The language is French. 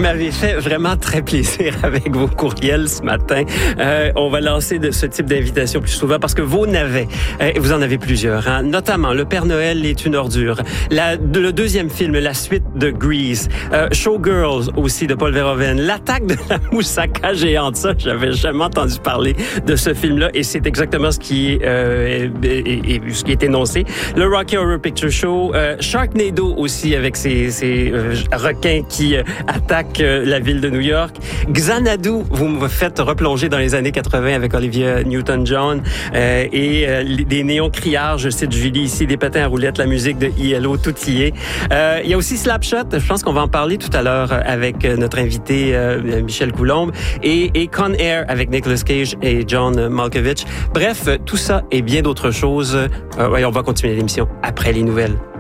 m'avez fait vraiment très plaisir avec vos courriels ce matin. On va lancer de ce type d'invitation plus souvent parce que vos navets, vous en avez plusieurs, hein? Notamment Le Père Noël est une ordure, le deuxième film, la suite de Grease, Showgirls aussi de Paul Verhoeven, L'attaque de la moussaka géante. Ça, j'avais jamais entendu parler de ce film-là et c'est exactement ce qui est énoncé. Le Rocky Horror Picture Show, Sharknado aussi avec ces requins qui attaquent la ville de New York. Xanadu, vous me faites replonger dans les années 80 avec Olivia Newton-John et des néons criards, je cite Julie ici, des patins à roulettes, la musique de ILO, tout y est. Il y a aussi Slapshot, je pense qu'on va en parler tout à l'heure avec notre invité Michel Coulombe et Con Air avec Nicolas Cage et John Malkovich. Bref, tout ça et bien d'autres choses. On va continuer l'émission après les nouvelles.